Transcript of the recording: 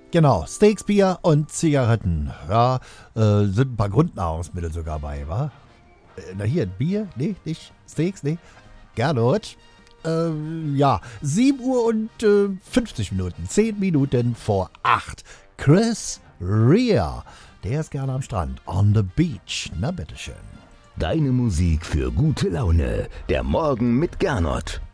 Genau, Steaks, Bier und Zigaretten. Ja, sind ein paar Grundnahrungsmittel sogar bei, wa? Na hier, Bier? Nee, nicht. Steaks? Nee. Gernot? Ja, 7 Uhr und 50 Minuten. 10 Minuten vor 8. Chris Rea. Der ist gerne am Strand. On the beach. Na, bitteschön. Deine Musik für gute Laune. Der Morgen mit Gernot.